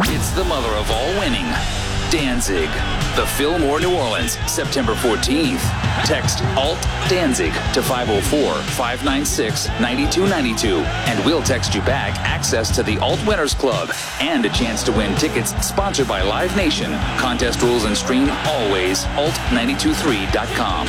It's the mother of all winning. Danzig. The Fillmore New Orleans, September 14th. Text ALT Danzig to 504-596-9292, and we'll text you back access to the Alt Winners Club and a chance to win tickets sponsored by Live Nation. Contest rules and stream always alt923.com.